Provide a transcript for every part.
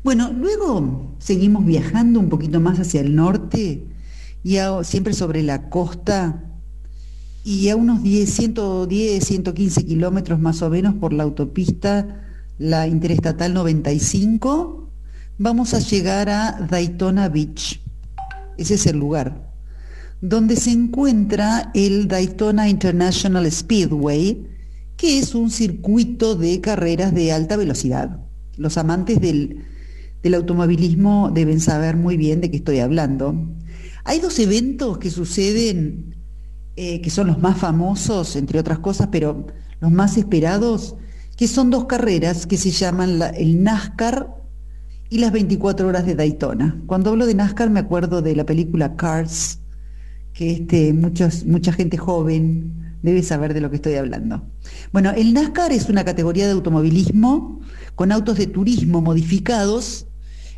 Bueno, luego seguimos viajando un poquito más hacia el norte y siempre sobre la costa y a unos 115 kilómetros más o menos por la autopista, la Interestatal 95, vamos a llegar a Daytona Beach. Ese es el lugar donde se encuentra el Daytona International Speedway, que es un circuito de carreras de alta velocidad. Los amantes del automovilismo deben saber muy bien de qué estoy hablando. Hay dos eventos que suceden, que son los más famosos, entre otras cosas, pero los más esperados, que son dos carreras que se llaman el NASCAR y las 24 horas de Daytona. Cuando hablo de NASCAR me acuerdo de la película Cars, que mucha gente joven debe saber de lo que estoy hablando. Bueno, el NASCAR es una categoría de automovilismo con autos de turismo modificados,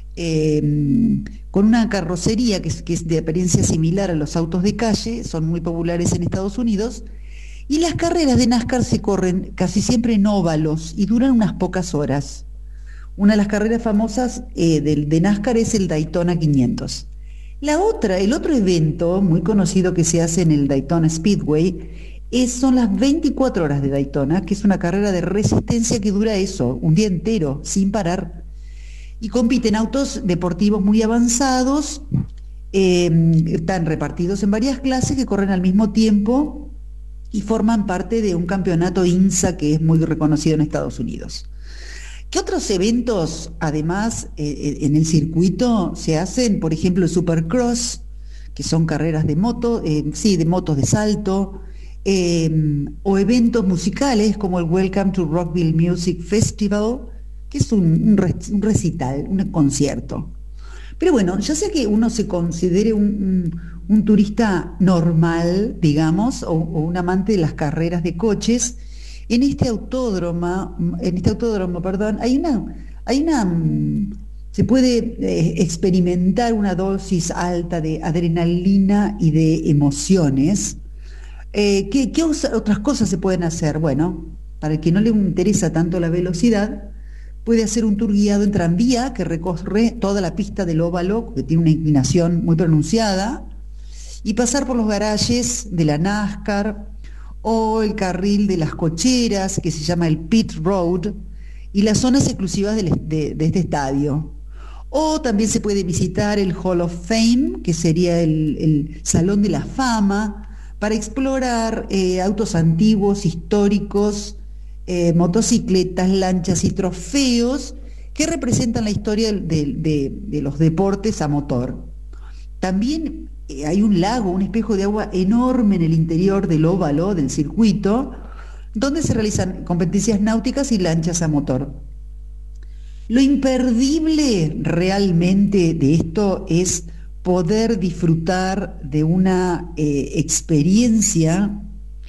con una carrocería que es de apariencia similar a los autos de calle, son muy populares en Estados Unidos, y las carreras de NASCAR se corren casi siempre en óvalos y duran unas pocas horas. Una de las carreras famosas de NASCAR es el Daytona 500. El otro evento muy conocido que se hace en el Daytona Speedway son las 24 horas de Daytona, que es una carrera de resistencia que dura eso, un día entero, sin parar. Y compiten autos deportivos muy avanzados, están repartidos en varias clases que corren al mismo tiempo y forman parte de un campeonato INSA que es muy reconocido en Estados Unidos. ¿Qué otros eventos, además, en el circuito se hacen? Por ejemplo, el Supercross, que son carreras de moto, de motos de salto, o eventos musicales como el Welcome to Rockville Music Festival, que es un recital, un concierto. Pero bueno, ya sea que uno se considere un turista normal, digamos, o un amante de las carreras de coches, perdón, se puede experimentar una dosis alta de adrenalina y de emociones. ¿Qué otras cosas se pueden hacer? Bueno, para el que no le interesa tanto la velocidad, puede hacer un tour guiado en tranvía que recorre toda la pista del óvalo, que tiene una inclinación muy pronunciada, y pasar por los garajes de la NASCAR o el carril de las cocheras, que se llama el Pit Road, y las zonas exclusivas de este estadio. O también se puede visitar el Hall of Fame, que sería el Salón de la Fama, para explorar autos antiguos, históricos, motocicletas, lanchas y trofeos que representan la historia de los deportes a motor. También hay un lago, un espejo de agua enorme en el interior del óvalo, del circuito, donde se realizan competencias náuticas y lanchas a motor. Lo imperdible realmente de esto es poder disfrutar de una experiencia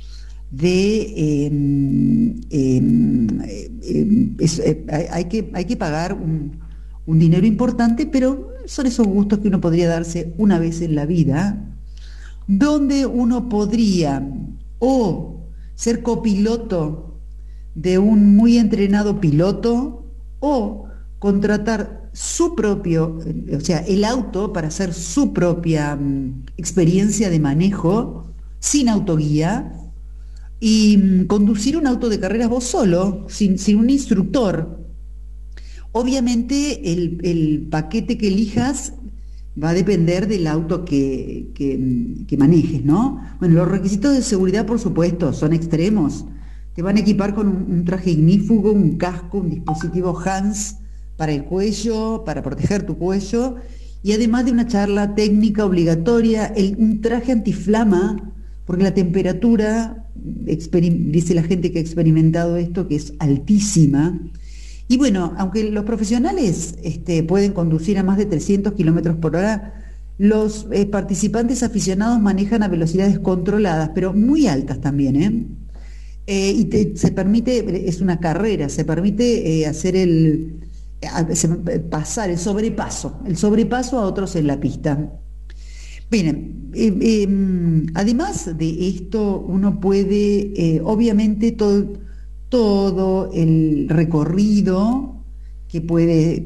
hay que pagar un dinero importante, pero son esos gustos que uno podría darse una vez en la vida, donde uno podría o ser copiloto de un muy entrenado piloto o contratar su propio, o sea, el auto para hacer su propia experiencia de manejo sin autoguía y conducir un auto de carreras vos solo, sin un instructor. Obviamente el paquete que elijas va a depender del auto que manejes, ¿no? Bueno, los requisitos de seguridad, por supuesto, son extremos. Te van a equipar con un traje ignífugo, un casco, un dispositivo Hans para el cuello, para proteger tu cuello, y además de una charla técnica obligatoria, un traje antiflama, porque la temperatura, dice la gente que ha experimentado esto, que es altísima. Y bueno, aunque los profesionales pueden conducir a más de 300 kilómetros por hora, los participantes aficionados manejan a velocidades controladas, pero muy altas también, ¿eh? Se permite, es una carrera, se permite pasar el sobrepaso a otros en la pista. Bien, además de esto, uno puede, obviamente, todo el recorrido que